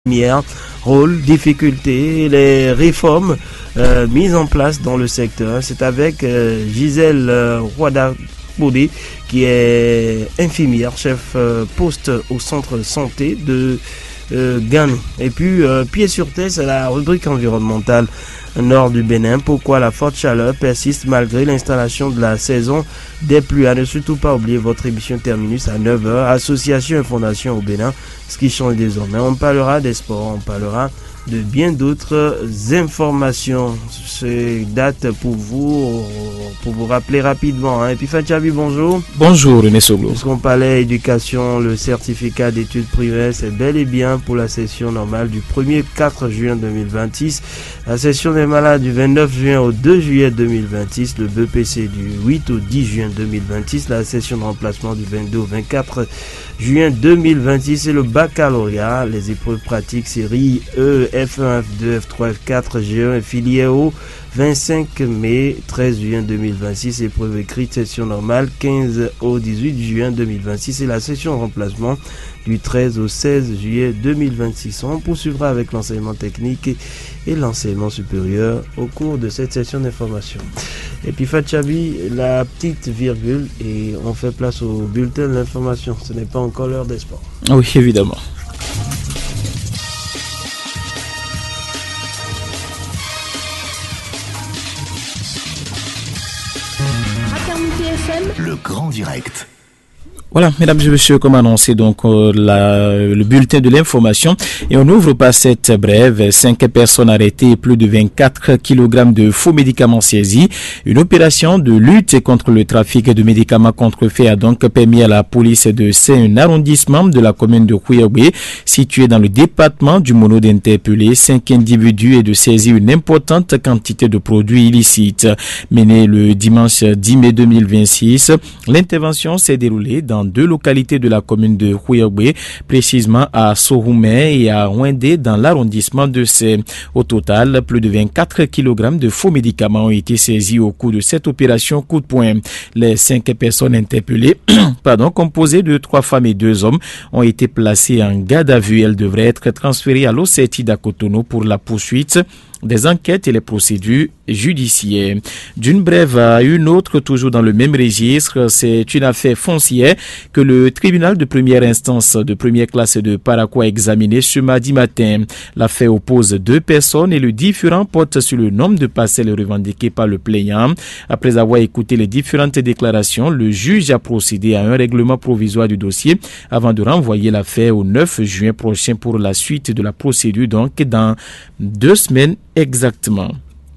Rôle, difficultés, les réformes mises en place dans le secteur. C'est avec Gisèle Roida-Bodé qui est infirmière, chef poste au centre santé de Gano. Et puis, pied sur terre, c'est la rubrique environnementale nord du Bénin. Pourquoi la forte chaleur persiste malgré l'installation de la saison des pluies. À ne surtout pas oublier votre émission terminus à 9h. Association et fondation au Bénin, ce qui change désormais. On parlera des sports, on parlera de bien d'autres informations. C'est date pour vous rappeler rapidement. Et puis Fatchabi, bonjour. Bonjour René Soglo. Puisqu'on parlait éducation, le certificat d'études privées, c'est bel et bien pour la session normale du 1er 4 juin 2026. La session des malades du 29 juin au 2 juillet 2026. Le BPC du 8 au 10 juin 2026. La session de remplacement du 22 au 24 juin 2026 et le baccalauréat, les épreuves pratiques série E, F1, F2, F3, F4, G1 et filière O, 25 mai, 13 juin 2026, épreuve écrite, session normale, 15 au 18 juin 2026 et la session de remplacement du 13 au 16 juillet 2026. On poursuivra avec l'enseignement technique et l'enseignement supérieur au cours de cette session d'information. Et puis Fatchabi, la petite virgule et on fait place au bulletin de l'information. Ce n'est pas encore l'heure des sports. Oui, évidemment. Le grand direct. Voilà, mesdames et messieurs, comme annoncé, donc le bulletin de l'information. Et on ouvre par cette brève. 5 personnes arrêtées et plus de 24 kg de faux médicaments saisis. Une opération de lutte contre le trafic de médicaments contrefaits a donc permis à la police de un arrondissement de la commune de Kouyaoué, situé dans le département du Mono, d'interpeller 5 individus et de saisir une importante quantité de produits illicites. Menée le dimanche 10 mai 2026, l'intervention s'est déroulée dans 2 localités de la commune de Kouyaoué, précisément à Sohoumé et à Ouendé dans l'arrondissement de Sé. Au total, plus de 24 kg de faux médicaments ont été saisis au cours de cette opération coup de poing. Les 5 personnes interpellées, composées de 3 femmes et 2 hommes, ont été placées en garde à vue. Elles devraient être transférées à l'OCETI d'Akotono pour la poursuite des enquêtes et les procédures judiciaires. D'une brève à une autre, toujours dans le même registre, c'est une affaire foncière que le tribunal de première instance de première classe de Parakou a examiné ce mardi matin. L'affaire oppose 2 personnes et le différend porte sur le nombre de parcelles revendiquées par le plaignant. Après avoir écouté les différentes déclarations, le juge a procédé à un règlement provisoire du dossier avant de renvoyer l'affaire au 9 juin prochain pour la suite de la procédure, donc dans 2 semaines exactement.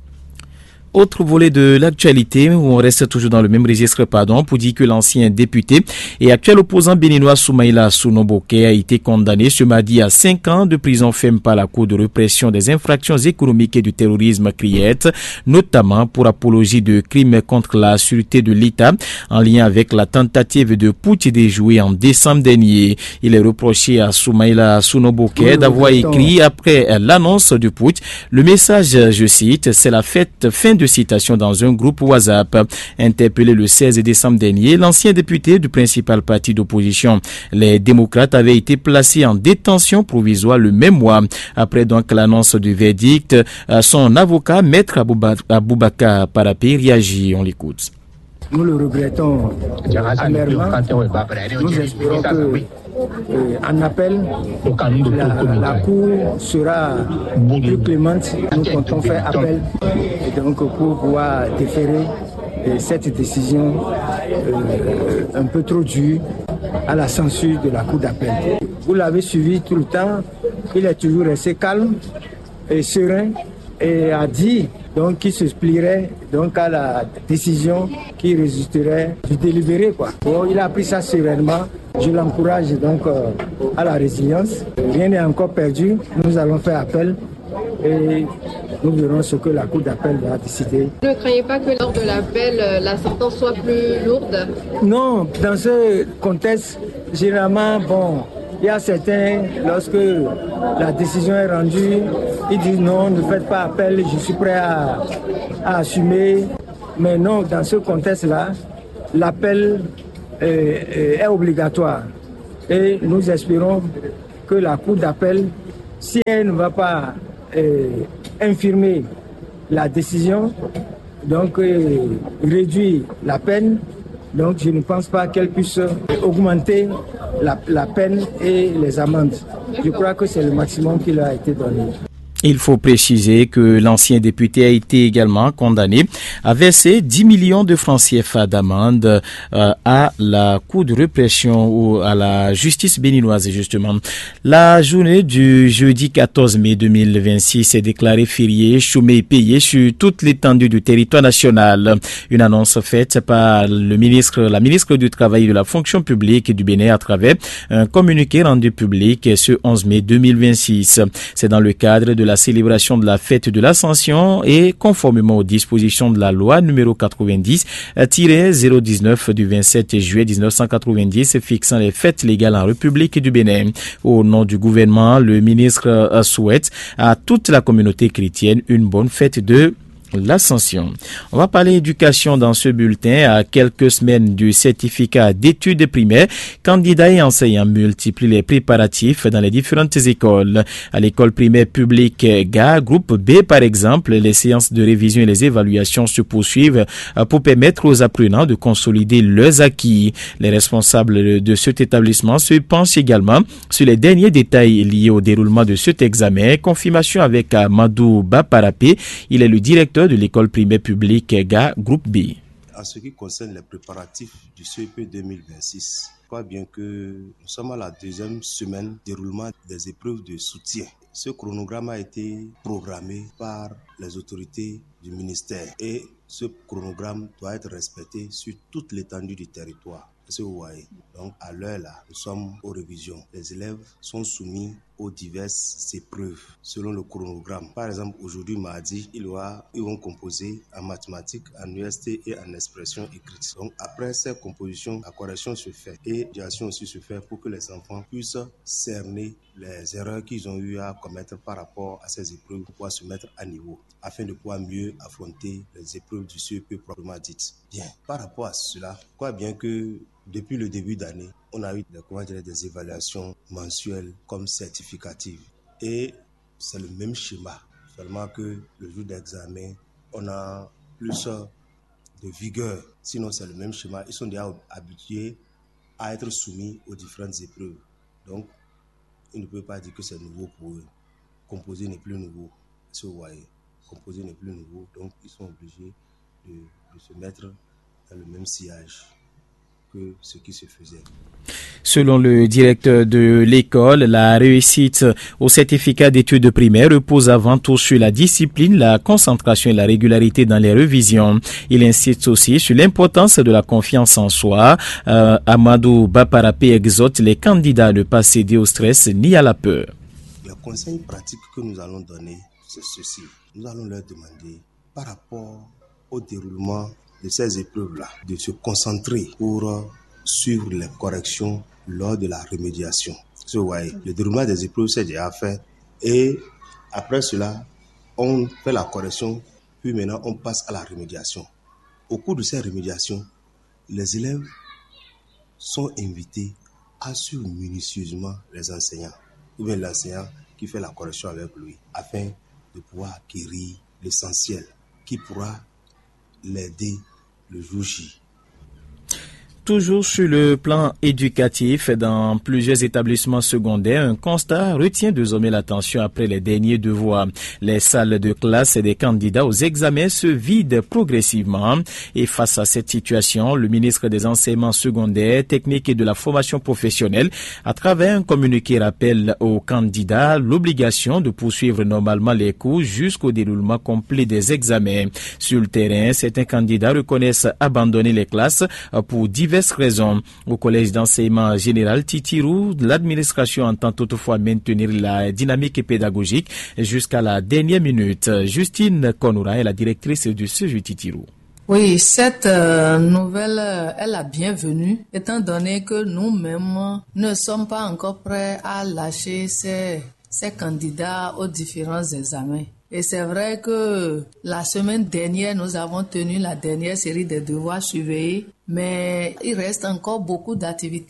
Autre volet de l'actualité, où on reste toujours dans le même registre, pour dire que l'ancien député et actuel opposant béninois Soumaïla Sounoboke a été condamné ce mardi à 5 ans de prison ferme par la Cour de répression des infractions économiques et du terrorisme CRIET, notamment pour apologie de crimes contre la sûreté de l'État en lien avec la tentative de putsch déjouée en décembre dernier. Il est reproché à Soumaïla Sounoboke d'avoir écrit après l'annonce du putsch le message, je cite, c'est la fête, fin de citation dans un groupe WhatsApp. Interpellé le 16 décembre dernier, l'ancien député du principal parti d'opposition, les démocrates, avait été placé en détention provisoire le même mois. Après donc l'annonce du verdict, son avocat, maître Aboubakar Parapé, réagit. On l'écoute. Nous le regrettons amèrement. Nous espérons que en appel, la Cour sera plus clémente. Nous comptons faire appel et donc pour pouvoir déférer cette décision un peu trop dure à la censure de la Cour d'appel. Vous l'avez suivi tout le temps. Il est toujours resté calme et serein et a dit donc qu'il se plierait donc à la décision qui résulterait du délibéré, quoi. Bon, il a pris ça sereinement. Je l'encourage donc à la résilience. Rien n'est encore perdu. Nous allons faire appel et nous verrons ce que la Cour d'appel va décider. Vous ne craignez pas que lors de l'appel, la sentence soit plus lourde? Non, dans ce contexte, généralement, il y a certains, lorsque la décision est rendue, ils disent non, ne faites pas appel, je suis prêt à assumer. Mais non, dans ce contexte-là, l'appel est obligatoire. Et nous espérons que la Cour d'appel si elle ne va pas infirmer la décision, donc réduire la peine, donc je ne pense pas qu'elle puisse augmenter la peine et les amendes. Je crois que c'est le maximum qui leur a été donné. Il faut préciser que l'ancien député a été également condamné à verser 10 millions de francs CFA d'amende à la Cour de répression ou à la justice béninoise, justement. La journée du jeudi 14 mai 2026 est déclarée fériée, chômée et payée sur toute l'étendue du territoire national. Une annonce faite par la ministre du Travail et de la Fonction publique du Bénin à travers un communiqué rendu public ce 11 mai 2026. C'est dans le cadre de la célébration de la fête de l'Ascension et conformément aux dispositions de la loi numéro 90-019 du 27 juillet 1990 fixant les fêtes légales en République du Bénin. Au nom du gouvernement, le ministre souhaite à toute la communauté chrétienne une bonne fête de l'Ascension. On va parler éducation dans ce bulletin. À quelques semaines du certificat d'études primaires, candidats et enseignants multiplient les préparatifs dans les différentes écoles. À l'école primaire publique GA, groupe B par exemple, les séances de révision et les évaluations se poursuivent pour permettre aux apprenants de consolider leurs acquis. Les responsables de cet établissement se penchent également sur les derniers détails liés au déroulement de cet examen. Confirmation avec Amadou Baparapé. Il est le directeur de l'école primaire publique GA, groupe B. En ce qui concerne les préparatifs du CEP 2026, je crois bien que nous sommes à la deuxième semaine de déroulement des épreuves de soutien. Ce chronogramme a été programmé par les autorités du ministère et ce chronogramme doit être respecté sur toute l'étendue du territoire. C'est vous voyez. Donc à l'heure là, nous sommes aux révisions. Les élèves sont soumis aux diverses épreuves selon le chronogramme. Par exemple, aujourd'hui, mardi, ils vont composer en mathématiques, en UST et en expression écrite. Donc après ces compositions, la correction se fait et l'évaluation aussi se fait pour que les enfants puissent cerner les erreurs qu'ils ont eu à commettre par rapport à ces épreuves pour pouvoir se mettre à niveau afin de pouvoir mieux affronter les épreuves du CEP proprement dites. Bien, par rapport à cela, je crois bien que depuis le début d'année, on a eu des évaluations mensuelles comme certificatives. Et c'est le même schéma, seulement que le jour d'examen, on a plus de vigueur. Sinon, c'est le même schéma. Ils sont déjà habitués à être soumis aux différentes épreuves. Donc, ils ne peuvent pas dire que c'est nouveau pour eux. Composer n'est plus nouveau. Si vous voyez, composer n'est plus nouveau. Donc, ils sont obligés de se mettre dans le même sillage que ce qui se faisait. Selon le directeur de l'école, la réussite au certificat d'études primaires repose avant tout sur la discipline, la concentration et la régularité dans les révisions. Il insiste aussi sur l'importance de la confiance en soi. Amadou Baparapé exhorte les candidats à ne pas céder au stress ni à la peur. Le conseil pratique que nous allons donner, c'est ceci. Nous allons leur demander, par rapport au déroulement de ces épreuves-là, de se concentrer pour suivre les corrections lors de la remédiation. Vous voyez, le déroulement des épreuves c'est déjà fait et après cela, on fait la correction, puis maintenant on passe à la remédiation. Au cours de ces remédiations, les élèves sont invités à suivre minutieusement les enseignants ou bien l'enseignant qui fait la correction avec lui afin de pouvoir acquérir l'essentiel qui pourra l'aider le jour J. Toujours sur le plan éducatif, dans plusieurs établissements secondaires, un constat retient désormais l'attention après les derniers devoirs. Les salles de classe des candidats aux examens se vident progressivement. Et face à cette situation, le ministre des Enseignements secondaires, techniques et de la formation professionnelle, à travers un communiqué, rappelle aux candidats l'obligation de poursuivre normalement les cours jusqu'au déroulement complet des examens. Sur le terrain, certains candidats reconnaissent abandonner les classes pour diverses raisons. Au collège d'enseignement général Titirou, l'administration entend toutefois maintenir la dynamique pédagogique jusqu'à la dernière minute. Justine Konoura est la directrice du CEJ Titirou. Oui, cette nouvelle est la bienvenue, étant donné que nous-mêmes ne sommes pas encore prêts à lâcher ces candidats aux différents examens. Et c'est vrai que la semaine dernière, nous avons tenu la dernière série de devoirs surveillés, mais il reste encore beaucoup d'activités.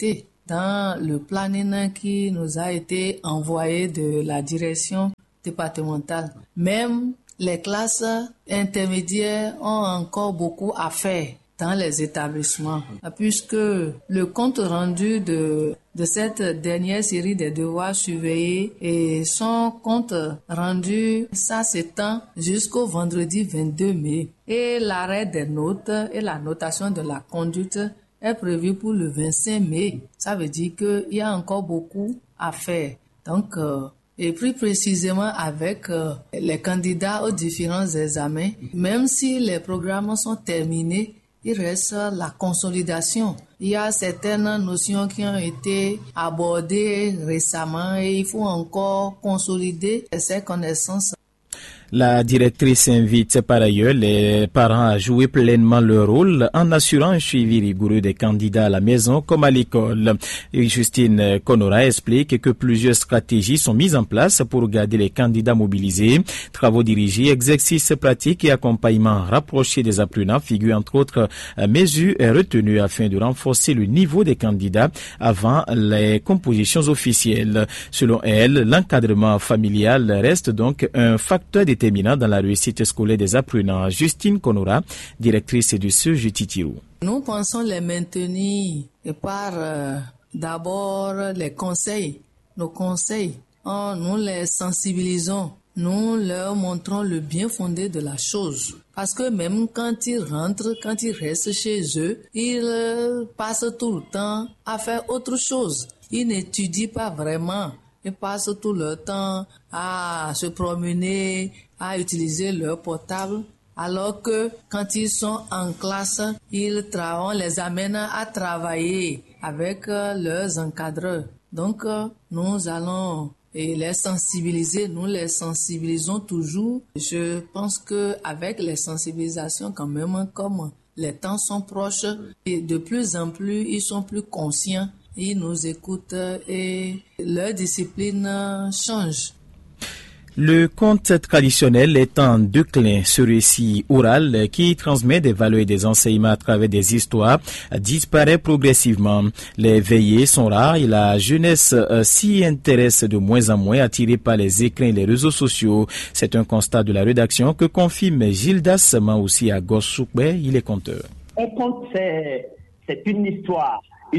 dans le planning qui nous a été envoyé de la direction départementale. Même les classes intermédiaires ont encore beaucoup à faire dans les établissements, puisque le compte rendu de cette dernière série des devoirs surveillés et son compte rendu, ça s'étend jusqu'au vendredi 22 mai. Et l'arrêt des notes et la notation de la conduite est prévu pour le 25 mai. Ça veut dire qu'il y a encore beaucoup à faire. Donc, et plus précisément avec les candidats aux différents examens, même si les programmes sont terminés, il reste la consolidation. Il y a certaines notions qui ont été abordées récemment et il faut encore consolider ces connaissances. La directrice invite par ailleurs les parents à jouer pleinement leur rôle en assurant un suivi rigoureux des candidats à la maison comme à l'école. Et Justine Konora explique que plusieurs stratégies sont mises en place pour garder les candidats mobilisés. Travaux dirigés, exercices pratiques et accompagnement rapproché des apprenants figurent entre autres mesures retenues afin de renforcer le niveau des candidats avant les compositions officielles. Selon elle, l'encadrement familial reste donc un facteur déterminant dans la réussite scolaire des apprenants. Justine Konora, directrice du CEJ Titirou. Nous pensons les maintenir par d'abord les conseils. Nos conseils, nous les sensibilisons. Nous leur montrons le bien fondé de la chose. Parce que même quand ils rentrent, quand ils restent chez eux, ils passent tout le temps à faire autre chose. Ils n'étudient pas vraiment. Ils passent tout leur temps à se promener, à utiliser leur portable, alors que quand ils sont en classe, on les amène à travailler avec leurs encadreurs. Donc, nous allons les sensibiliser, nous les sensibilisons toujours. Je pense que avec les sensibilisations quand même, comme les temps sont proches, et de plus en plus, ils sont plus conscients. Ils nous écoutent et leur discipline change. Le conte traditionnel est en déclin. Ce récit oral qui transmet des valeurs et des enseignements à travers des histoires disparaît progressivement. Les veillées sont rares et la jeunesse s'y intéresse de moins en moins, attirée par les écrins et les réseaux sociaux. C'est un constat de la rédaction que confirme Gildas Maoussi à Gossoukbe. Il est conteur. Un conte, c'est une histoire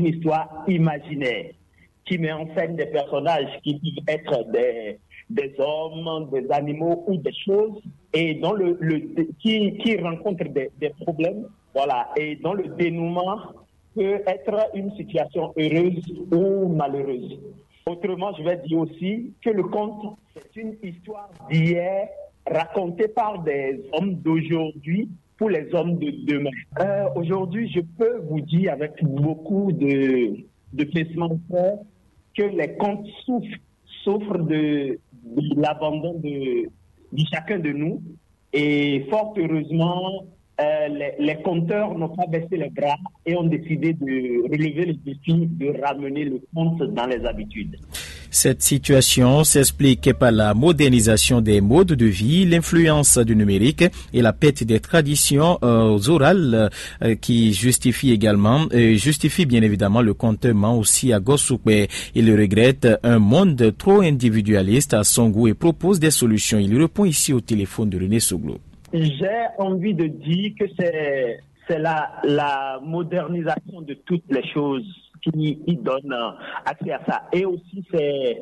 imaginaire qui met en scène des personnages qui peuvent être des hommes, des animaux ou des choses, et dans qui rencontrent des problèmes, voilà, et dont le dénouement peut être une situation heureuse ou malheureuse. Autrement, je vais dire aussi que le conte, c'est une histoire d'hier racontée par des hommes d'aujourd'hui pour les hommes de demain. Aujourd'hui, je peux vous dire avec beaucoup de pincement au cœur que les contes souffrent de l'abandon de chacun de nous. Et fort heureusement, les conteurs n'ont pas baissé les bras et ont décidé de relever le défi de ramener le conte dans les habitudes. Cette situation s'explique par la modernisation des modes de vie, l'influence du numérique et la perte des traditions orales qui justifie bien évidemment le contement aussi à Gossoukbe. Il regrette un monde trop individualiste à son goût et propose des solutions. Il répond ici au téléphone de René Soglo. J'ai envie de dire que c'est la modernisation de toutes les choses qui donne accès à ça. Et aussi, c'est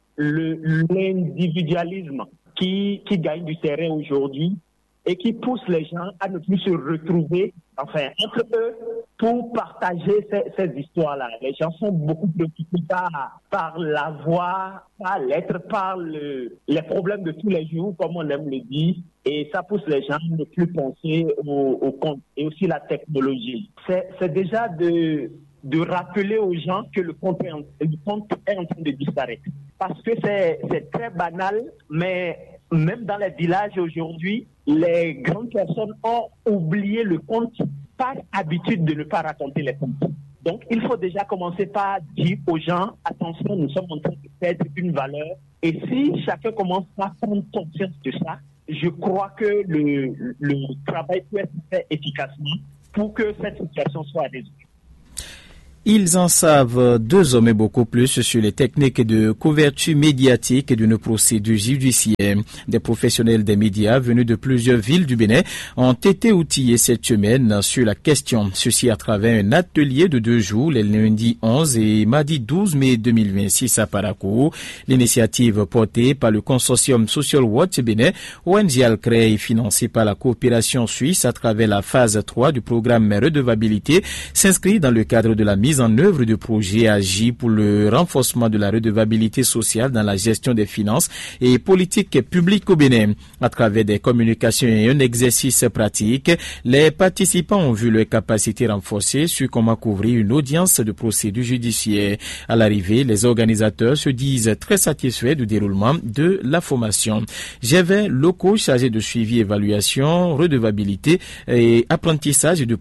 l'individualisme qui gagne du terrain aujourd'hui et qui pousse les gens à ne plus se retrouver, enfin, entre eux, pour partager ces histoires-là. Les gens sont beaucoup préoccupés par la voix, par l'être, par les problèmes de tous les jours, comme on aime le dire. Et ça pousse les gens à ne plus penser au compte et aussi la technologie. C'est déjà de rappeler aux gens que le compte est en train de disparaître. Parce que c'est très banal, mais même dans les villages aujourd'hui, les grandes personnes ont oublié le conte par habitude de ne pas raconter les contes. Donc, il faut déjà commencer par dire aux gens, attention, nous sommes en train de perdre une valeur. Et si chacun commence à prendre conscience de ça, je crois que le travail peut être fait efficacement pour que cette situation soit résolue. Ils en savent désormais beaucoup plus sur les techniques de couverture médiatique d'une procédure judiciaire. Des professionnels des médias venus de plusieurs villes du Bénin ont été outillés cette semaine sur la question. Ceci à travers un atelier de 2 jours, les lundis 11 et mardi 12 mai 2026 à Parakou. L'initiative portée par le consortium Social Watch Bénin, ONG Alcré, et financée par la coopération suisse à travers la phase 3 du programme redevabilité, s'inscrit dans le cadre de la mise en œuvre de projets agis pour le renforcement de la redevabilité sociale dans la gestion des finances et politiques publiques au Bénin. À travers des communications et un exercice pratique, les participants ont vu leurs capacités renforcées sur comment couvrir une audience de procédure judiciaire. À l'arrivée, les organisateurs se disent très satisfaits du déroulement de la formation. G20 locaux chargés de suivi, évaluation, redevabilité et apprentissage du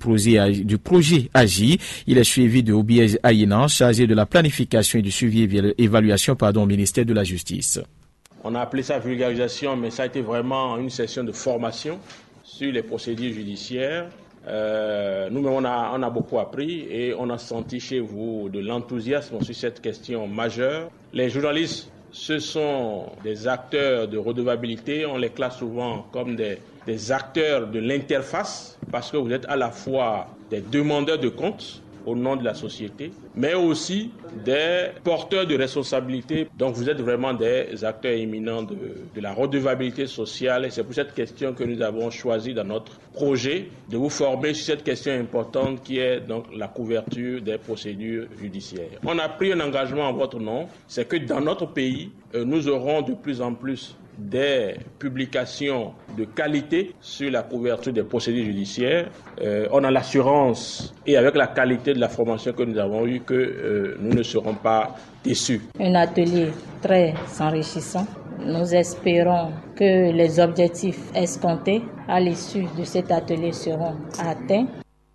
projet AGI. Il est suivi de Obi Aïnan, chargé de la planification et du suivi et évaluation au ministère de la Justice. On a appelé ça vulgarisation, mais ça a été vraiment une session de formation sur les procédures judiciaires. Nous-mêmes, on a beaucoup appris et on a senti chez vous de l'enthousiasme sur cette question majeure. Les journalistes, ce sont des acteurs de redevabilité. On les classe souvent comme des acteurs de l'interface parce que vous êtes à la fois des demandeurs de comptes au nom de la société, mais aussi des porteurs de responsabilité. Donc vous êtes vraiment des acteurs éminents de la redevabilité sociale et c'est pour cette question que nous avons choisi dans notre projet de vous former sur cette question importante qui est donc la couverture des procédures judiciaires. On a pris un engagement en votre nom, c'est que dans notre pays, nous aurons de plus en plus des publications de qualité sur la couverture des procédures judiciaires. On a l'assurance et avec la qualité de la formation que nous avons eue que nous ne serons pas déçus. Un atelier très enrichissant. Nous espérons que les objectifs escomptés à l'issue de cet atelier seront atteints.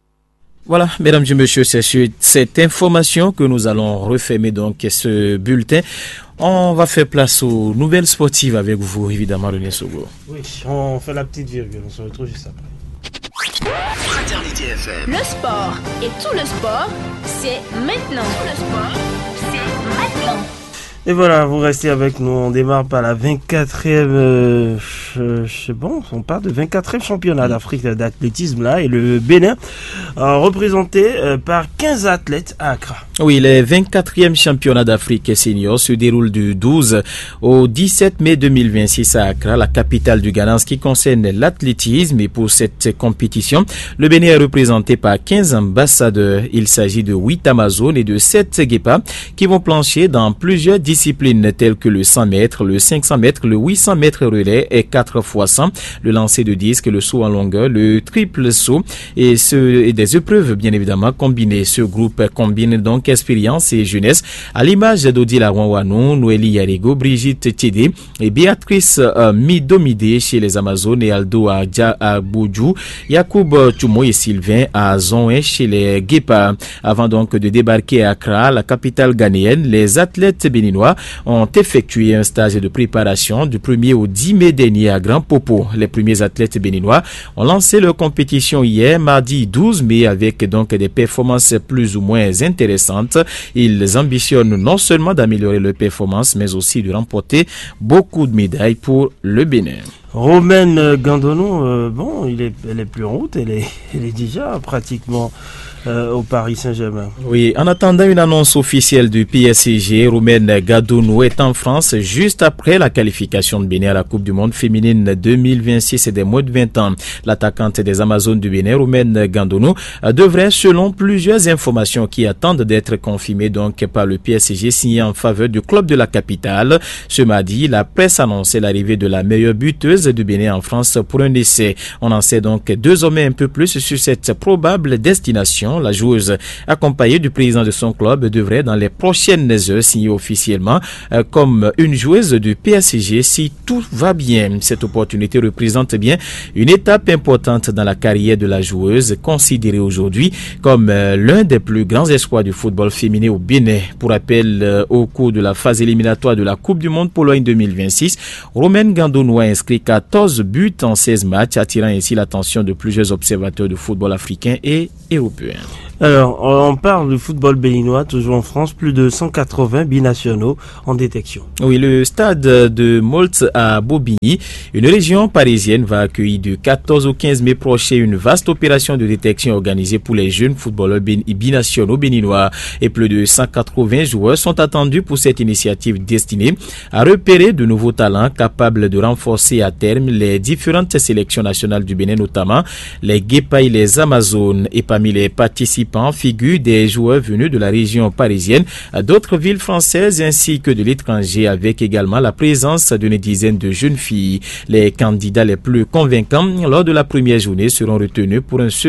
Voilà, mesdames et messieurs, c'est sur cette information que nous allons refermer donc ce bulletin. On va faire place aux nouvelles sportives avec vous, évidemment, René Sogo. Oui, on fait la petite virgule, on se retrouve juste après. Fraternité FM. Le sport et tout le sport, c'est maintenant. Tout le sport, c'est maintenant. Et voilà, vous restez avec nous. On démarre par la 24e, on part de 24e championnat d'Afrique d'athlétisme là, et le Bénin, représenté par 15 athlètes à Accra. Oui, les 24e championnats d'Afrique senior se déroulent du 12 au 17 mai 2026 à Accra, la capitale du Ghana, en ce qui concerne l'athlétisme. Et pour cette compétition, le Bénin est représenté par 15 ambassadeurs. Il s'agit de 8 Amazones et de 7 Guépas qui vont plancher dans plusieurs disciplines telles que le 100 mètres, le 500 mètres, le 800 mètres relais et 4 x 100, le lancer de disque, le saut en longueur, le triple saut et des épreuves bien évidemment combinées. Ce groupe combine donc expérience et jeunesse à l'image d'Odila Wanwanou, Noélie Yarigo, Brigitte Tiédé et Béatrice Midomide chez les Amazones et Aldo à Boudjou, Yacoub Toumo et Sylvain à Zonwe chez les Guépas. Avant donc de débarquer à Accra, la capitale ghanéenne, les athlètes béninois ont effectué un stage de préparation du 1er au 10 mai dernier à Grand Popo. Les premiers athlètes béninois ont lancé leur compétition hier, mardi 12 mai, avec donc des performances plus ou moins intéressantes. Ils ambitionnent non seulement d'améliorer leur performance, mais aussi de remporter beaucoup de médailles pour le Bénin. Romaine Gandonou, elle est plus en route, elle est déjà pratiquement au Paris Saint-Germain. Oui, en attendant une annonce officielle du PSG, Romaine Gandonou est en France juste après la qualification de Bénin à la Coupe du Monde féminine 2026 et des moins de 20 ans. L'attaquante des Amazones du Bénin, Romaine Gandonou, devrait, selon plusieurs informations qui attendent d'être confirmées donc par le PSG, signer en faveur du club de la capitale. Ce mardi, la presse annonçait l'arrivée de la meilleure buteuse du Bénin en France pour un essai. On en sait donc désormais un peu plus sur cette probable destination. La joueuse, accompagnée du président de son club, devrait dans les prochaines heures signer officiellement comme une joueuse du PSG si tout va bien. Cette opportunité représente bien une étape importante dans la carrière de la joueuse, considérée aujourd'hui comme l'un des plus grands espoirs du football féminin au Bénin. Pour rappel, au cours de la phase éliminatoire de la Coupe du Monde Pologne 2026, Romaine Gandonou a inscrit 14 buts en 16 matchs, attirant ainsi l'attention de plusieurs observateurs de football africain et européen. Alors, on parle du football béninois, toujours en France, plus de 180 binationaux en détection. Oui, le stade de Moult à Bobigny, une région parisienne, va accueillir du 14 au 15 mai prochain une vaste opération de détection organisée pour les jeunes footballeurs binationaux béninois. Et plus de 180 joueurs sont attendus pour cette initiative destinée à repérer de nouveaux talents capables de renforcer à terme les différentes sélections nationales du Bénin, notamment les Guépa et les Amazones. Et parmi les participants figurent des joueurs venus de la région parisienne, d'autres villes françaises ainsi que de l'étranger, avec également la présence d'une dizaine de jeunes filles. Les candidats les plus convaincants lors de la première journée seront retenus pour une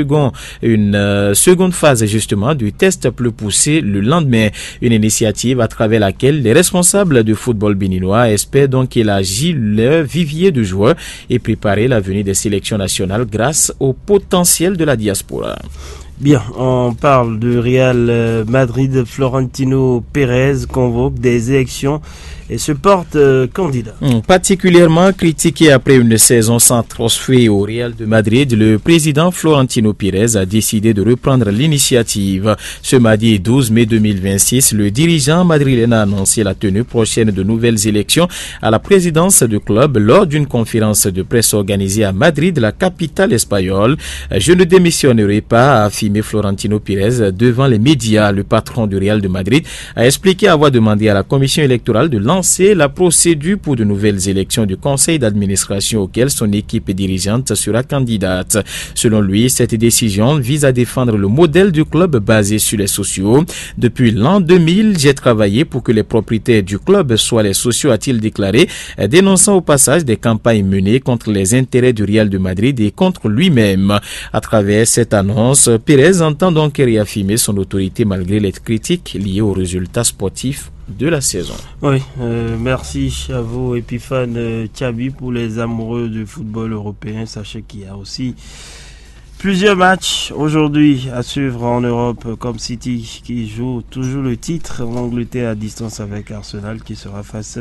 seconde phase justement du test plus poussé le lendemain. Une initiative à travers laquelle les responsables du football béninois espèrent donc élargir leur vivier de joueurs et préparer l'avenir des sélections nationales grâce au potentiel de la diaspora. Bien, on parle de Real Madrid. Florentino Pérez convoque des élections et se porte candidat. Particulièrement critiqué après une saison sans trophée au Real de Madrid, le président Florentino Pérez a décidé de reprendre l'initiative. Ce mardi 12 mai 2026, le dirigeant madrilène a annoncé la tenue prochaine de nouvelles élections à la présidence du club lors d'une conférence de presse organisée à Madrid, la capitale espagnole. Je ne démissionnerai pas, a affirmé Florentino Pérez devant les médias. Le patron du Real de Madrid a expliqué avoir demandé à la commission électorale de lancer la procédure pour de nouvelles élections du conseil d'administration auquel son équipe dirigeante sera candidate. Selon lui, cette décision vise à défendre le modèle du club basé sur les sociaux. Depuis l'an 2000, j'ai travaillé pour que les propriétaires du club soient les sociaux, a-t-il déclaré, dénonçant au passage des campagnes menées contre les intérêts du Real de Madrid et contre lui-même. À travers cette annonce, Pérez entend donc réaffirmer son autorité malgré les critiques liées aux résultats sportifs de la saison. Oui, merci à vous Epiphane Tchabi. Pour les amoureux du football européen, sachez qu'il y a aussi plusieurs matchs aujourd'hui à suivre en Europe, comme City qui joue toujours le titre en Angleterre à distance avec Arsenal qui sera face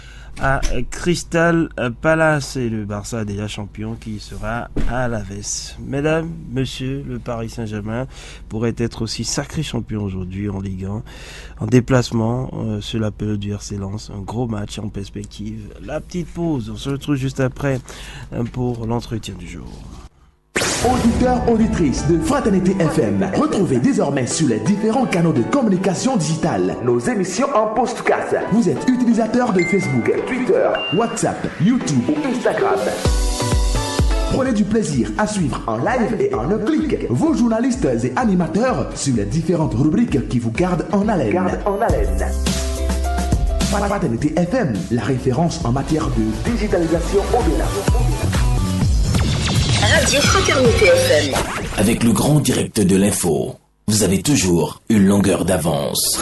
à Crystal Palace, et le Barça déjà champion qui sera à Alaves. Mesdames, messieurs, le Paris Saint-Germain pourrait être aussi sacré champion aujourd'hui en Ligue 1, en déplacement sur la période du RC Lens. Un gros match en perspective. La petite pause, on se retrouve juste après pour l'entretien du jour. Auditeurs, auditrices de Fraternité FM, retrouvez désormais sur les différents canaux de communication digitale nos émissions en podcast. Vous êtes utilisateur de Facebook, Twitter, WhatsApp, YouTube ou Instagram. Prenez du plaisir à suivre en live et en un clic vos journalistes et animateurs sur les différentes rubriques qui vous gardent en haleine. Fraternité FM, la référence en matière de digitalisation au Bénin. Radio Fraternité FM. Avec le grand direct de l'info, vous avez toujours une longueur d'avance.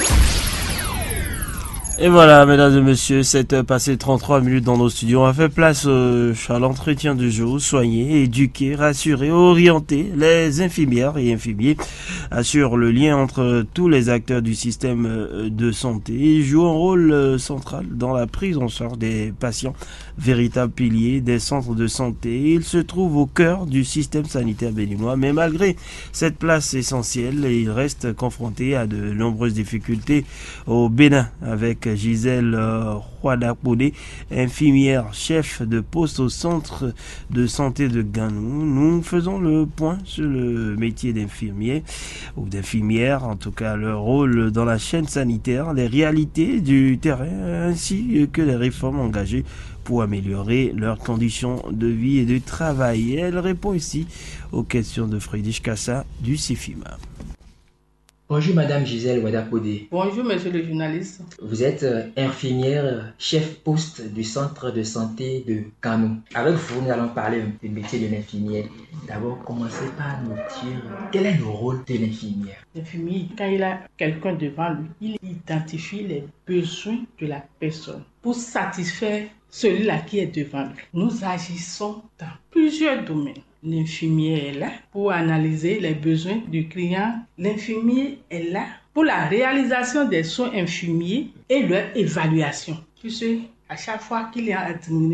Et voilà, mesdames et messieurs, 7h passées 33 minutes dans nos studios. On a fait place à l'entretien du jour. Soigner, éduquer, rassurer, orienter les infirmières et infirmiers assurent le lien entre tous les acteurs du système de santé et jouent un rôle central dans la prise en charge des patients, véritables piliers des centres de santé. Ils se trouvent au cœur du système sanitaire béninois, mais malgré cette place essentielle, ils restent confrontés à de nombreuses difficultés au Bénin, avec Gisèle Roadapodé, infirmière chef de poste au centre de santé de Ganou. Nous faisons le point sur le métier d'infirmier ou d'infirmière, en tout cas leur rôle dans la chaîne sanitaire, les réalités du terrain ainsi que les réformes engagées pour améliorer leurs conditions de vie et de travail. Et elle répond ici aux questions de Friedrich Kassa du CIFIMA. Bonjour Madame Gisèle Roadapodé. Bonjour Monsieur le journaliste. Vous êtes infirmière chef poste du centre de santé de Ganou. Avec vous, nous allons parler du métier de l'infirmière. D'abord, commencez par nous dire quel est le rôle de l'infirmière. L'infirmier, quand il a quelqu'un devant lui, il identifie les besoins de la personne pour satisfaire celui-là qui est devant lui. Nous agissons dans plusieurs domaines. L'infirmier est là pour analyser les besoins du client. L'infirmier est là pour la réalisation des soins infirmiers et leur évaluation. Puisque à chaque fois qu'il y a un administre,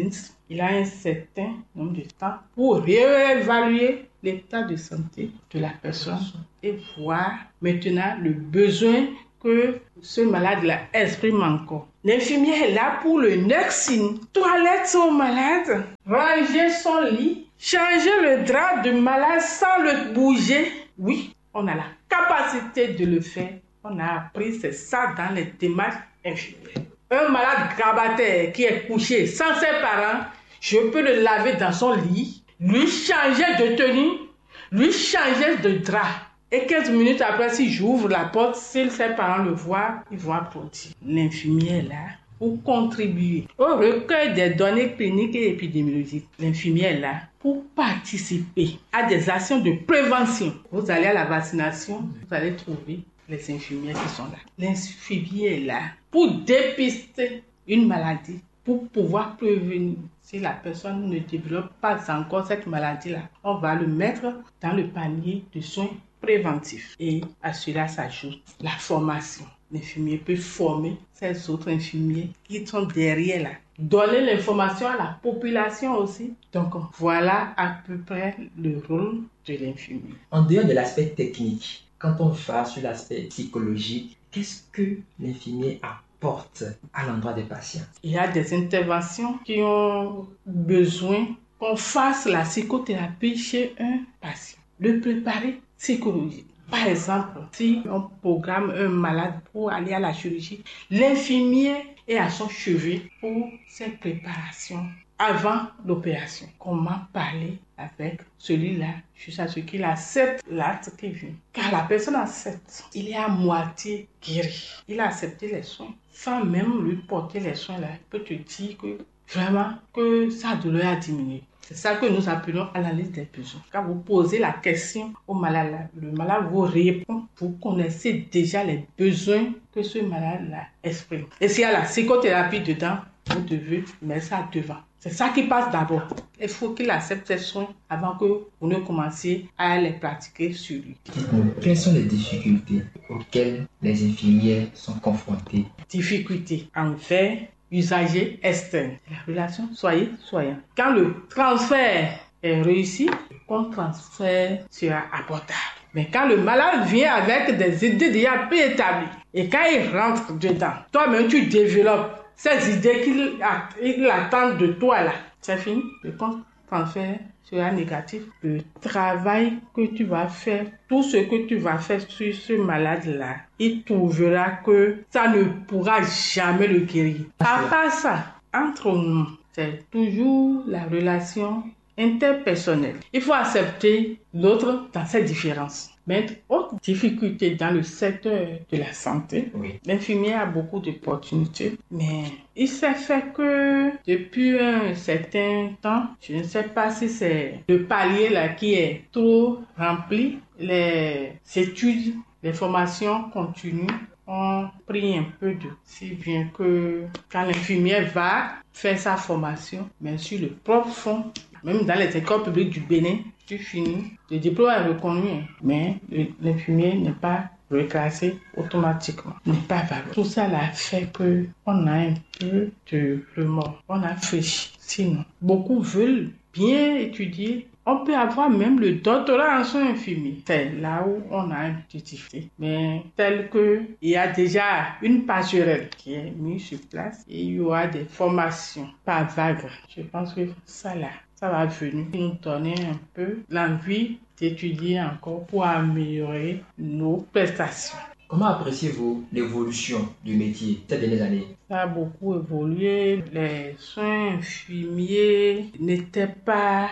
il a un certain nombre de temps pour réévaluer l'état de santé de la personne et voir maintenant le besoin que ce malade-là exprime encore. L'infirmière est là pour le nursing, toilette son malade, ranger son lit, changer le drap de malade sans le bouger. Oui, on a la capacité de le faire. On a appris, c'est ça dans les démarches infirmières. Un malade grabataire qui est couché sans ses parents, je peux le laver dans son lit, lui changer de tenue, lui changer de drap. Et 15 minutes après, si j'ouvre la porte, si ses parents le voient, ils vont applaudir. L'infirmière est là pour contribuer au recueil des données cliniques et épidémiologiques. L'infirmière est là pour participer à des actions de prévention. Vous allez à la vaccination, vous allez trouver les infirmières qui sont là. L'infirmière est là pour dépister une maladie, pour pouvoir prévenir. Si la personne ne développe pas encore cette maladie-là, on va le mettre dans le panier de soins préventifs. Et à cela s'ajoute la formation. L'infirmier peut former ces autres infirmiers qui sont derrière là. Donner l'information à la population aussi. Donc voilà à peu près le rôle de l'infirmier. En dehors de l'aspect technique, quand on va sur l'aspect psychologique, qu'est-ce que l'infirmier apporte à l'endroit des patients? Il y a des interventions qui ont besoin qu'on fasse la psychothérapie chez un patient. Le préparer psychologiquement. Par exemple, si on programme un malade pour aller à la chirurgie, l'infirmier est à son chevet pour ses préparations avant l'opération. Comment parler avec celui-là jusqu'à ce qu'il accepte l'acte qui vient. Car la personne accepte, il est à moitié guéri. Il a accepté les soins sans même lui porter les soins là. Il peut te dire que vraiment que sa douleur a diminué. C'est ça que nous appelons analyse des besoins. Quand vous posez la question au malade, le malade vous répond. Vous connaissez déjà les besoins que ce malade-là exprime. Et s'il y a la psychothérapie dedans, vous devez mettre ça devant. C'est ça qui passe d'abord. Il faut qu'il accepte ses soins avant que vous ne commenciez à les pratiquer sur lui. Quelles sont les difficultés auxquelles les infirmières sont confrontées? Difficultés envers usager externe. La relation soignant. Quand le transfert est réussi, le compte transfert sera abordable. Mais quand le malade vient avec des idées déjà préétablies et quand il rentre dedans, toi-même tu développes ces idées qu'il attend de toi là, c'est fini. Le compte transfert sera négatif. Le travail que tu vas faire, tout ce que tu vas faire sur ce malade-là, il trouvera que ça ne pourra jamais le guérir. À part ça, entre nous, c'est toujours la relation interpersonnelle. Il faut accepter l'autre dans ses différences. Mais autre difficulté dans le secteur de la santé, l'infirmier a beaucoup d'opportunités, mais il s'est fait que depuis un certain temps, je ne sais pas si c'est le palier là qui est trop rempli, les études, les formations continues ont pris un peu de si bien que quand l'infirmier va faire sa formation, bien sûr le propre fond, même dans les écoles publiques du Bénin, tu finis, le diplôme est reconnu, mais l'infirmier n'est pas reclassé automatiquement, n'est pas valable. Tout ça a fait qu'on a un peu de remords, on a fléchi. Sinon, beaucoup veulent bien étudier. On peut avoir même le doctorat en soins infirmiers. C'est là où on a une petite difficulté. Mais tel que il y a déjà une passerelle qui est mise sur place et il y aura des formations par vague. Je pense que ça va venir nous donner un peu l'envie d'étudier encore pour améliorer nos prestations. Comment appréciez-vous l'évolution du métier ces dernières années? Ça a beaucoup évolué. Les soins infirmiers n'étaient pas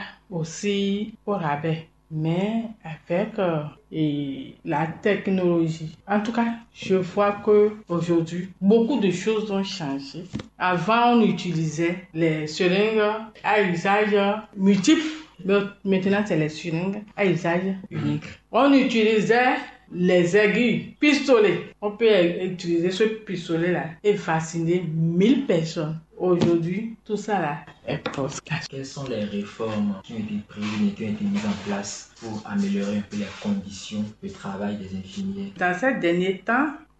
aussi au rabais. Mais avec la technologie, en tout cas, je vois qu'aujourd'hui, beaucoup de choses ont changé. Avant, on utilisait les seringues à usage multiple. Maintenant, c'est les seringues à usage unique. On utilisait les aiguilles, pistolets. On peut utiliser ce pistolet-là et vacciner 1000 personnes. Aujourd'hui, tout ça là est post. Quelles sont les réformes qui ont été prises et qui ont été mises en place pour améliorer un peu les conditions de travail des infirmiers? Dans ces derniers temps,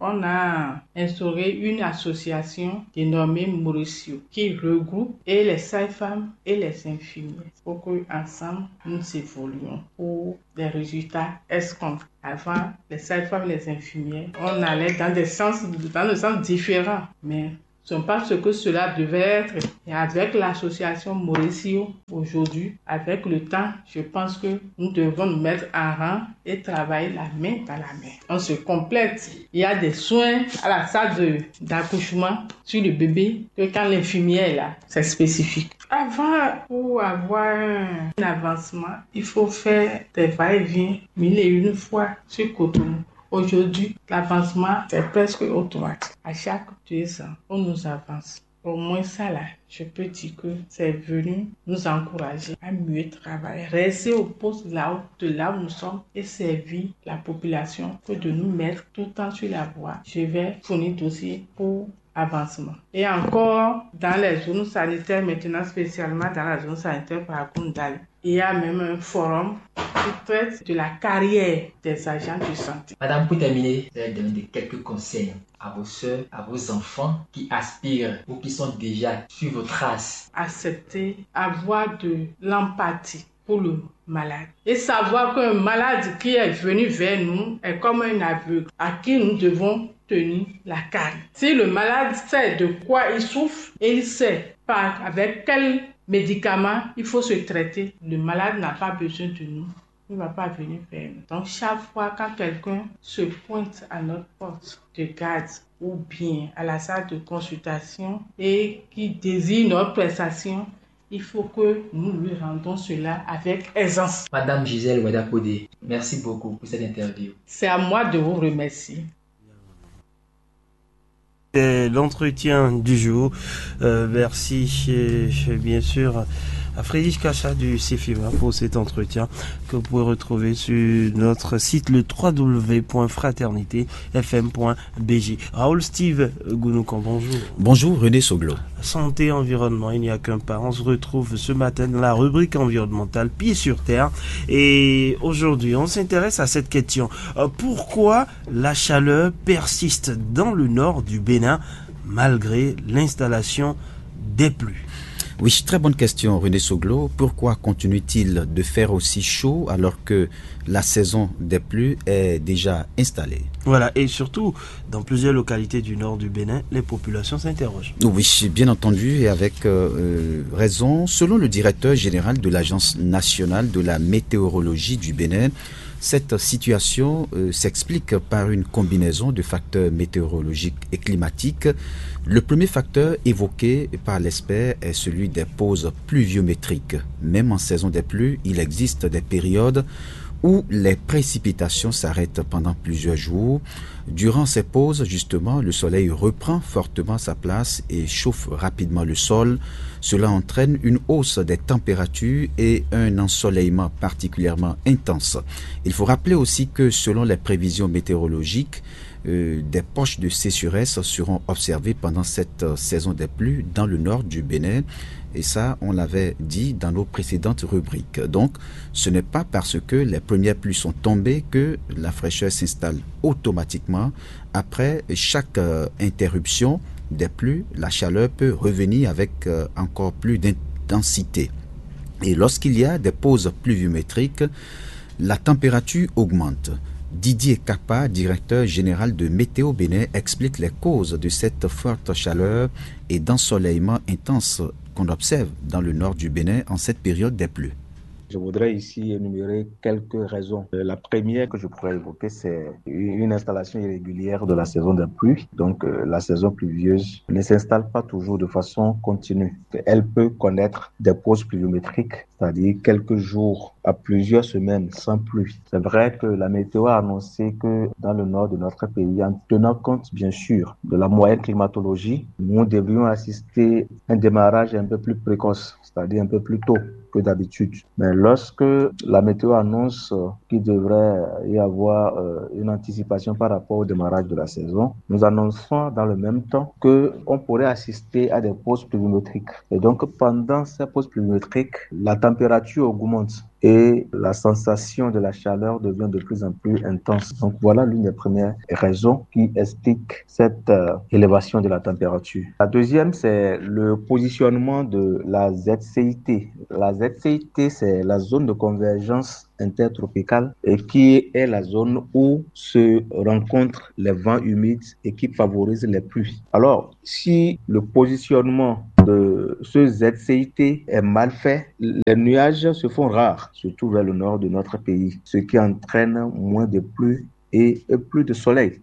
on a instauré une association dénommée Mauricio qui regroupe et les sages-femmes et les infirmières pour qu'ensemble nous évoluions pour des résultats escomptés. Avant, les sages-femmes et les infirmières, on allait dans des sens différents, mais ce n'est pas ce que cela devait être. Et avec l'association Mauricio, aujourd'hui, avec le temps, je pense que nous devons nous mettre en rang et travailler la main dans la main. On se complète. Il y a des soins à la salle d'accouchement sur le bébé que quand l'infirmière est là, c'est spécifique. Avant, pour avoir un avancement, il faut faire des va-et-vient 1001 fois sur Cotonou. Aujourd'hui, l'avancement, c'est presque automatique. À chaque 2 ans, on nous avance. Au moins ça là, je peux dire que c'est venu nous encourager à mieux travailler, rester au poste là où nous sommes et servir la population que de nous mettre tout le temps sur la voie. Je vais fournir dossier pour avancement. Et encore, dans les zones sanitaires, maintenant spécialement dans la zone sanitaire par Kundal, il y a même un forum qui traite de la carrière des agents de santé. Madame, pour terminer, vous allez donner quelques conseils à vos sœurs, à vos enfants qui aspirent ou qui sont déjà sur vos traces. Accepter, avoir de l'empathie pour le malade et savoir qu'un malade qui est venu vers nous est comme un aveugle à qui nous devons tenir la garde. Si le malade sait de quoi il souffre et il sait avec quel médicament il faut se traiter, le malade n'a pas besoin de nous. Il ne va pas venir vers nous. Donc chaque fois quand quelqu'un se pointe à notre porte de garde ou bien à la salle de consultation et qui désire notre prestation, il faut que nous lui rendons cela avec aisance. Madame Gisèle Oueda-Podé, merci beaucoup pour cette interview. C'est à moi de vous remercier. C'est l'entretien du jour. Merci bien sûr à Frédéric Kacha du CFIMA pour cet entretien que vous pouvez retrouver sur notre site le www.fraternitefm.bg. Raoul Steve Gounoukan, bonjour. Bonjour René Soglo. Santé, environnement, il n'y a qu'un pas. On se retrouve ce matin dans la rubrique environnementale Pieds sur Terre et aujourd'hui on s'intéresse à cette question. Pourquoi la chaleur persiste dans le nord du Bénin malgré l'installation des pluies? Oui, très bonne question René Soglo. Pourquoi continue-t-il de faire aussi chaud alors que la saison des pluies est déjà installée? Voilà, et surtout, dans plusieurs localités du nord du Bénin, les populations s'interrogent. Oui, bien entendu, et avec raison. Selon le directeur général de l'Agence nationale de la météorologie du Bénin, cette situation s'explique par une combinaison de facteurs météorologiques et climatiques. Le premier facteur évoqué par l'expert est celui des pauses pluviométriques. Même en saison des pluies, il existe des périodes où les précipitations s'arrêtent pendant plusieurs jours. Durant ces pauses, justement, le soleil reprend fortement sa place et chauffe rapidement le sol. Cela entraîne une hausse des températures et un ensoleillement particulièrement intense. Il faut rappeler aussi que selon les prévisions météorologiques, des poches de sécheresse seront observées pendant cette saison des pluies dans le nord du Bénin. Et ça, on l'avait dit dans nos précédentes rubriques. Donc, ce n'est pas parce que les premières pluies sont tombées que la fraîcheur s'installe automatiquement. Après chaque interruption des pluies, la chaleur peut revenir avec encore plus d'intensité. Et lorsqu'il y a des pauses pluviométriques, la température augmente. Didier Kapa, directeur général de Météo Bénin, explique les causes de cette forte chaleur et d'ensoleillement intense qu'on observe dans le nord du Bénin en cette période des pluies. Je voudrais ici énumérer quelques raisons. La première que je pourrais évoquer, c'est une installation irrégulière de la saison des pluies. Donc, la saison pluvieuse ne s'installe pas toujours de façon continue. Elle peut connaître des pauses pluviométriques, c'est-à-dire quelques jours à plusieurs semaines sans pluie. C'est vrai que la météo a annoncé que dans le nord de notre pays, en tenant compte bien sûr de la moyenne climatologie, nous devrions assister à un démarrage un peu plus précoce, c'est-à-dire un peu plus tôt que d'habitude. Mais lorsque la météo annonce qu'il devrait y avoir une anticipation par rapport au démarrage de la saison, nous annonçons dans le même temps qu'on pourrait assister à des pauses pluviométriques. Et donc, pendant ces pauses pluviométriques, la température augmente et la sensation de la chaleur devient de plus en plus intense. Donc voilà l'une des premières raisons qui explique cette élévation de la température. La deuxième, c'est le positionnement de la ZCIT. La ZCIT, c'est la zone de convergence intertropicale et qui est la zone où se rencontrent les vents humides et qui favorisent les pluies. Alors, si le positionnement de ce ZCIT est mal fait, les nuages se font rares, surtout vers le nord de notre pays, ce qui entraîne moins de pluie et plus de soleil.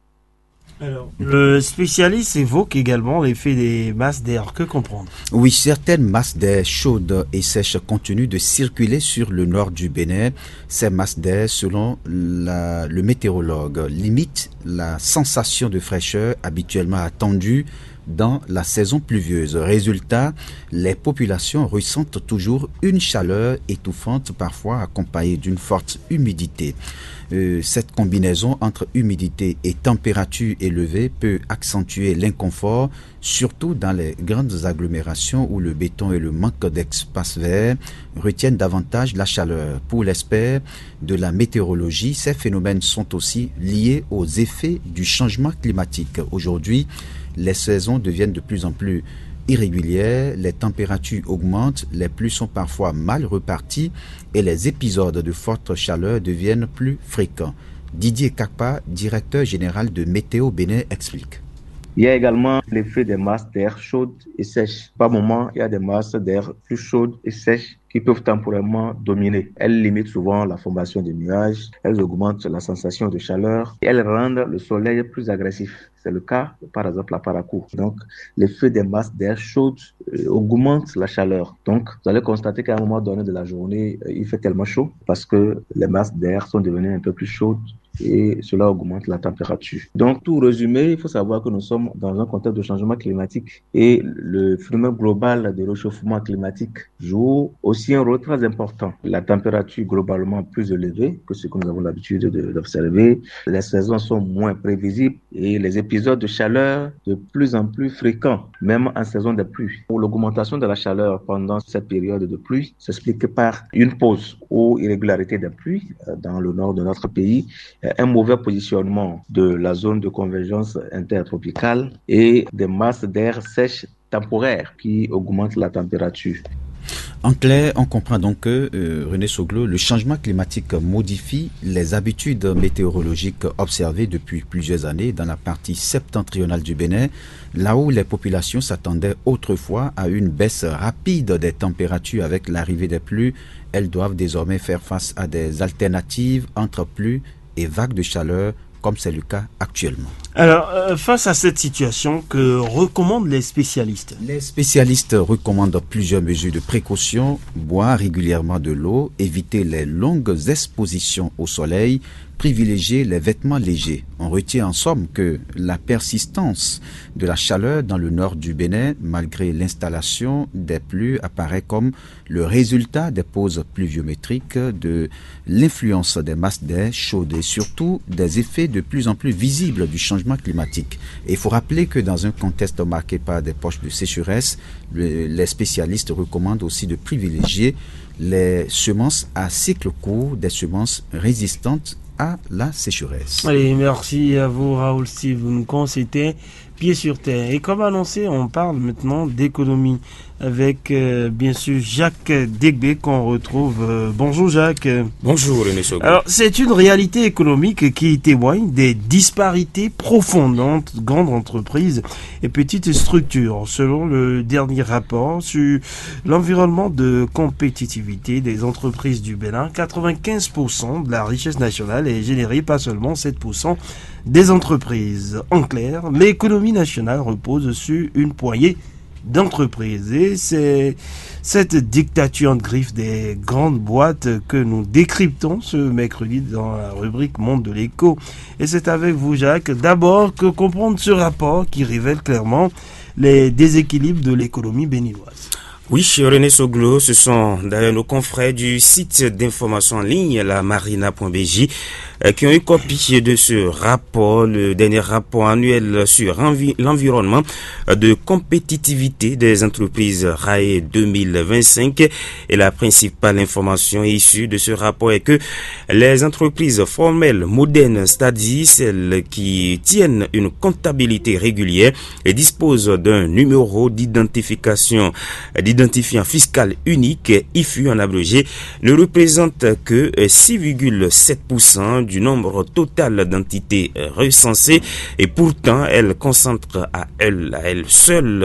Alors, le spécialiste évoque également l'effet des masses d'air. Que comprendre? Oui, certaines masses d'air chaudes et sèches continuent de circuler sur le nord du Bénin. Ces masses d'air, selon le météorologue, limitent la sensation de fraîcheur habituellement attendue dans la saison pluvieuse. Résultat, les populations ressentent toujours une chaleur étouffante, parfois accompagnée d'une forte humidité. Cette combinaison entre humidité et température élevée peut accentuer l'inconfort, surtout dans les grandes agglomérations où le béton et le manque d'espace vert retiennent davantage la chaleur. Pour l'expert de la météorologie, ces phénomènes sont aussi liés aux effets du changement climatique. Aujourd'hui, les saisons deviennent de plus en plus irrégulières, les températures augmentent, les pluies sont parfois mal reparties et les épisodes de forte chaleur deviennent plus fréquents. Didier Kakpa, directeur général de Météo Bénin, explique. Il y a également l'effet des masses d'air chaudes et sèches. Par moment, il y a des masses d'air plus chaudes et sèches qui peuvent temporairement dominer. Elles limitent souvent la formation des nuages, elles augmentent la sensation de chaleur et elles rendent le soleil plus agressif. C'est le cas, par exemple, à Parakou. Donc, l'effet des masses d'air chaudes augmente la chaleur. Donc, vous allez constater qu'à un moment donné de la journée, il fait tellement chaud parce que les masses d'air sont devenues un peu plus chaudes et cela augmente la température. Donc, tout résumé, il faut savoir que nous sommes dans un contexte de changement climatique et le phénomène global de réchauffement climatique joue aussi un rôle très important. La température globalement plus élevée que ce que nous avons l'habitude d'observer. Les saisons sont moins prévisibles et les épisodes de chaleur de plus en plus fréquents, même en saison de pluie. Pour l'augmentation de la chaleur pendant cette période de pluie s'explique par une pause ou irrégularité des pluies dans le nord de notre pays, un mauvais positionnement de la zone de convergence intertropicale et des masses d'air sèches temporaires qui augmentent la température. En clair, on comprend donc que, René Soglo, le changement climatique modifie les habitudes météorologiques observées depuis plusieurs années dans la partie septentrionale du Bénin, là où les populations s'attendaient autrefois à une baisse rapide des températures avec l'arrivée des pluies. Elles doivent désormais faire face à des alternatives entre pluie et vagues de chaleur, comme c'est le cas actuellement. Alors, face à cette situation, que recommandent les spécialistes? Les spécialistes recommandent plusieurs mesures de précaution: boire régulièrement de l'eau, éviter les longues expositions au soleil, privilégier les vêtements légers. On retient en somme que la persistance de la chaleur dans le nord du Bénin, malgré l'installation des pluies, apparaît comme le résultat des pauses pluviométriques, de l'influence des masses d'air chaudes et surtout des effets de plus en plus visibles du changement climatique. Et il faut rappeler que dans un contexte marqué par des poches de sécheresse, les spécialistes recommandent aussi de privilégier les semences à cycle court, des semences résistantes à la sécheresse. Allez, merci à vous, Raoul Steve. C'était Pieds sur terre. Et comme annoncé, on parle maintenant d'économie avec bien sûr Jacques Degbé qu'on retrouve. Bonjour Jacques. Bonjour René Soglo. Alors c'est une réalité économique qui témoigne des disparités profondes entre grandes entreprises et petites structures. Selon le dernier rapport sur l'environnement de compétitivité des entreprises du Bénin, 95% de la richesse nationale est générée par seulement 7% des entreprises. En clair, l'économie nationale repose sur une poignée d'entreprises. Et c'est cette dictature en griffe des grandes boîtes que nous décryptons ce mercredi dans la rubrique Monde de l'écho. Et c'est avec vous, Jacques, d'abord que comprendre ce rapport qui révèle clairement les déséquilibres de l'économie béninoise. Oui, René Soglo, ce sont d'ailleurs nos confrères du site d'information en ligne, la marina.bj, qui ont eu copie de ce rapport, le dernier rapport annuel sur l'environnement de compétitivité des entreprises RAE 2025. Et la principale information issue de ce rapport est que les entreprises formelles, modernes, c'est-à-dire celles qui tiennent une comptabilité régulière et disposent d'un numéro d'identifiant fiscal unique, IFU en abrégé, ne représentent que 6,7% du nombre total d'entités recensées et pourtant elles concentrent à elles seules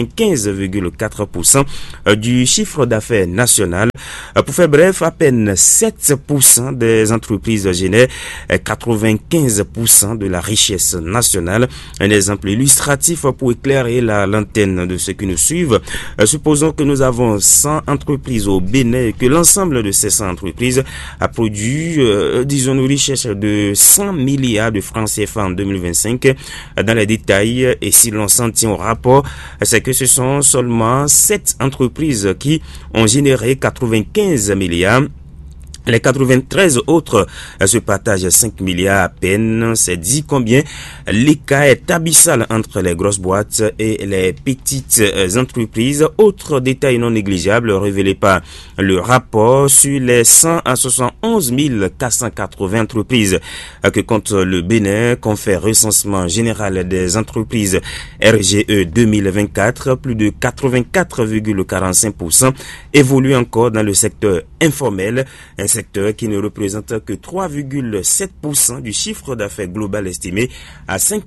95,4% du chiffre d'affaires national. Pour faire bref, à peine 7% des entreprises génèrent 95% de la richesse nationale. Un exemple illustratif pour éclairer la lanterne de ceux qui nous suivent. Supposons que nous avons 100 entreprises au Bénin et que l'ensemble de ces 100 entreprises a produit, disons, une richesse de 100 milliards de francs CFA en 2025. Dans les détails, et si l'on s'en tient au rapport, c'est que ce sont seulement 7 entreprises qui ont généré 95 milliards. Les 93 autres se partagent 5 milliards à peine. C'est dit combien l'écart est abyssal entre les grosses boîtes et les petites entreprises. Autre détail non négligeable révélé par le rapport sur les 171 480 entreprises que compte le Bénin, confère recensement général des entreprises RGE 2024. Plus de 84,45% évoluent encore dans le secteur informel, un secteur qui ne représente que 3,7% du chiffre d'affaires global estimé à 5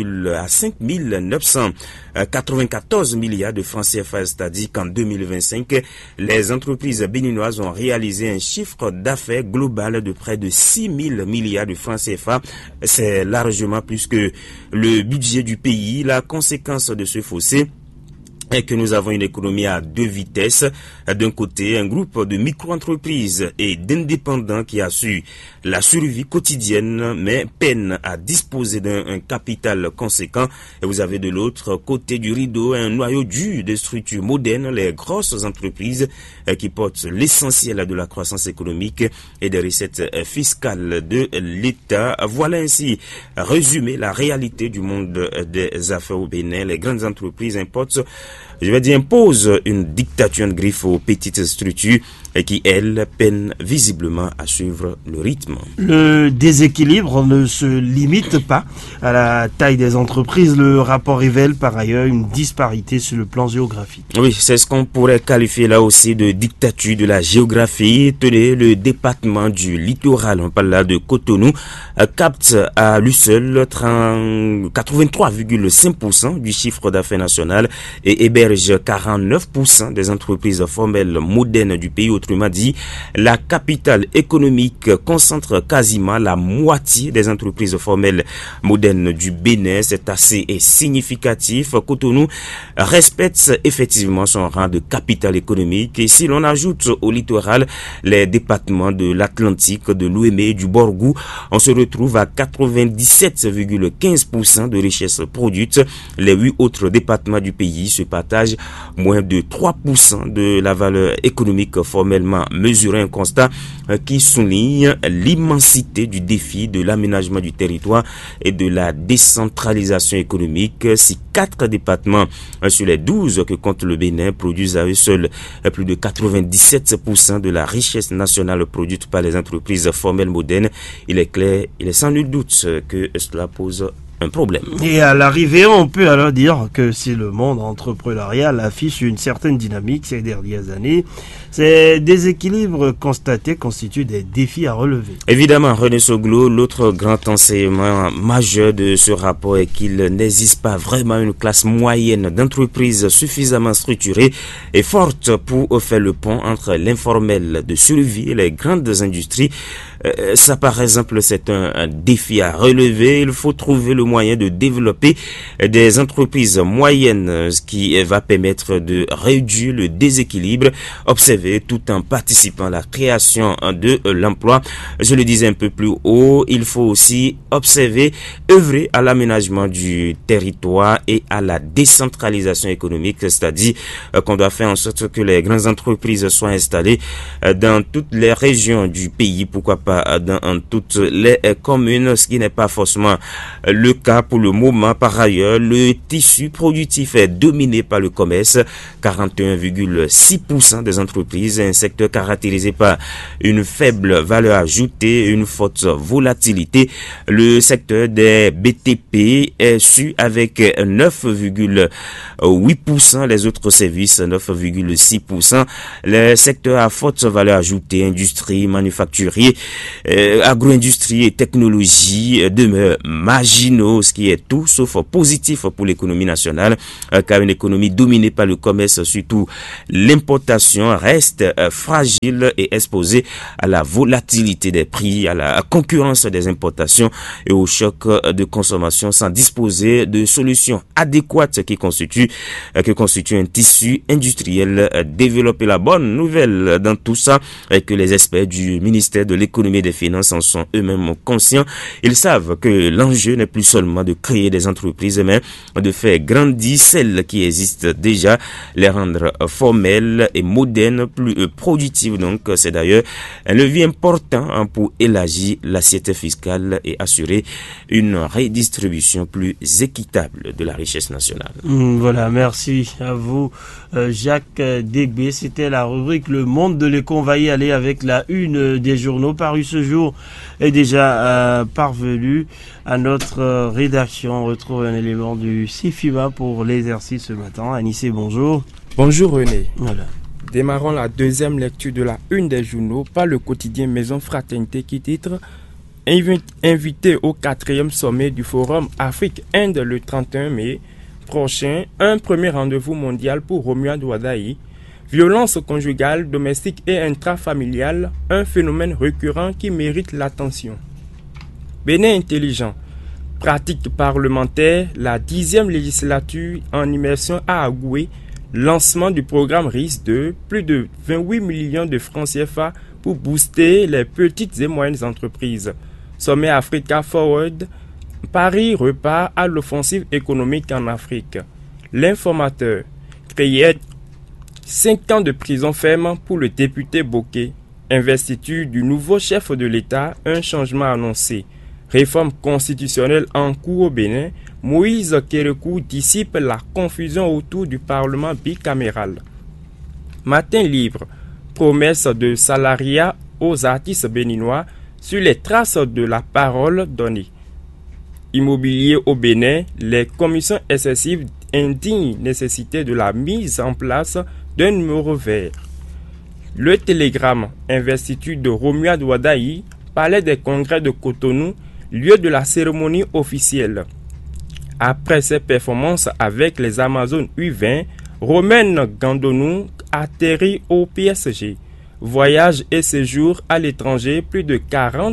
994 milliards de francs CFA, c'est-à-dire qu'en 2025, les entreprises béninoises ont réalisé un chiffre d'affaires global de près de 6 000 milliards de francs CFA. C'est largement plus que le budget du pays. La conséquence de ce fossé est que nous avons une économie à deux vitesses. D'un côté, un groupe de micro-entreprises et d'indépendants qui assurent la survie quotidienne, mais peine à disposer d'un capital conséquent. Et vous avez de l'autre côté du rideau un noyau dur de structures modernes, les grosses entreprises qui portent l'essentiel de la croissance économique et des recettes fiscales de l'État. Voilà ainsi résumé la réalité du monde des affaires au Bénin. Les grandes entreprises imposent une dictature de griffe aux petites structures qui, elles, peinent visiblement à suivre le rythme. Le déséquilibre ne se limite pas à la taille des entreprises. Le rapport révèle par ailleurs une disparité sur le plan géographique. Oui, c'est ce qu'on pourrait qualifier là aussi de dictature de la géographie. Tenez, le département du littoral, on parle là de Cotonou, capte à lui seul 83,5% du chiffre d'affaires national et héberge 49% des entreprises formelles modernes du pays. Autrement dit, la capitale économique concentre quasiment la moitié des entreprises formelles modernes du Bénin. C'est assez significatif. Cotonou respecte effectivement son rang de capitale économique. Et si l'on ajoute au littoral les départements de l'Atlantique, de l'Ouémé et du Borgou, on se retrouve à 97,15% de richesses produites. Les 8 autres départements du pays se partagent moins de 3% de la valeur économique formellement mesurée, un constat qui souligne l'immensité du défi de l'aménagement du territoire et de la décentralisation économique. Si 4 départements sur les 12 que compte le Bénin produisent à eux seuls plus de 97% de la richesse nationale produite par les entreprises formelles modernes, il est clair, il est sans nul doute que cela pose un problème. Et à l'arrivée, on peut alors dire que si le monde entrepreneurial affiche une certaine dynamique ces dernières années, ces déséquilibres constatés constituent des défis à relever. Évidemment, René Soglo, l'autre grand enseignement majeur de ce rapport est qu'il n'existe pas vraiment une classe moyenne d'entreprises suffisamment structurée et forte pour faire le pont entre l'informel de survie et les grandes industries. Ça, par exemple, c'est un défi à relever. Il faut trouver le moyen de développer des entreprises moyennes, ce qui va permettre de réduire le déséquilibre observé tout en participant à la création de l'emploi. Je le disais un peu plus haut, il faut aussi œuvrer à l'aménagement du territoire et à la décentralisation économique, c'est-à-dire qu'on doit faire en sorte que les grandes entreprises soient installées dans toutes les régions du pays, pourquoi pas dans toutes les communes, ce qui n'est pas forcément le cas pour le moment. Par ailleurs, le tissu productif est dominé par le commerce, 41,6% des entreprises, un secteur caractérisé par une faible valeur ajoutée, une forte volatilité. Le secteur des BTP est su avec 9,8%, les autres services 9,6%. Le secteur à forte valeur ajoutée, industrie, manufacturier, agro-industrie et technologie demeurent marginaux, ce qui est tout sauf positif pour l'économie nationale, car une économie dominée par le commerce, surtout l'importation, reste fragile et exposée à la volatilité des prix, à la concurrence des importations et au choc de consommation sans disposer de solutions adéquates qui constituent un tissu industriel développé. La bonne nouvelle dans tout ça est que les experts du ministère de l'économie et des finances en sont eux-mêmes conscients. Ils savent que l'enjeu n'est plus seulement de créer des entreprises, mais de faire grandir celles qui existent déjà, les rendre formelles et modernes, plus productives. Donc, c'est d'ailleurs un levier important pour élargir l'assiette fiscale et assurer une redistribution plus équitable de la richesse nationale. Voilà, merci à vous, Jacques Degbé. C'était la rubrique Le Monde de l'éco. On va y aller avec la une des journaux parus ce jour est déjà parvenue à notre rédaction. On retrouve un élément du CIFIMA pour l'exercice ce matin. Anissé, bonjour. Bonjour René. Voilà. Démarrons la deuxième lecture de la une des journaux par le quotidien Maison Fraternité qui titre Invité au 4e sommet du Forum Afrique-Inde le 31 mai prochain, un premier rendez-vous mondial pour Romuald Wadaï. Violence conjugale, domestique et intrafamiliale, un phénomène récurrent qui mérite l'attention. Bénin intelligent. Pratique parlementaire, la 10e législature en immersion à Agoué, lancement du programme RIS de plus de 28 millions de francs CFA pour booster les petites et moyennes entreprises. Sommet Africa Forward, Paris repart à l'offensive économique en Afrique. L'informateur, créé 5 ans de prison ferme pour le député Bokeh. Investiture du nouveau chef de l'État, un changement annoncé. Réforme constitutionnelle en cours au Bénin, Moïse Kérékou dissipe la confusion autour du Parlement bicaméral. Matin libre, promesse de salariat aux artistes béninois sur les traces de la parole donnée. Immobilier au Bénin, les commissions excessives indignent nécessité de la mise en place d'un numéro vert. Le Télégramme, investiture de Romuald Wadaï, palais des congrès de Cotonou, lieu de la cérémonie officielle. Après ses performances avec les Amazones U20, Romaine Gandonou atterrit au PSG. Voyage et séjour à l'étranger, plus de 40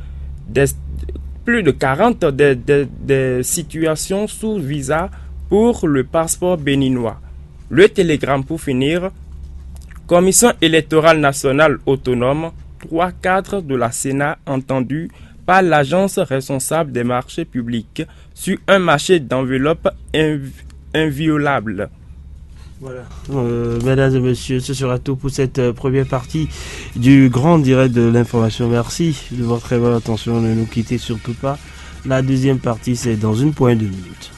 des situations sous visa pour le passeport béninois. Le Télégramme pour finir. Commission électorale nationale autonome, 3 cadres de la Sénat entendus par l'agence responsable des marchés publics sur un marché d'enveloppes inviolable. Voilà. Mesdames et messieurs, ce sera tout pour cette première partie du grand direct de l'information. Merci de votre très bonne attention. Ne nous quittez surtout pas. La deuxième partie, c'est dans une poignée de minutes.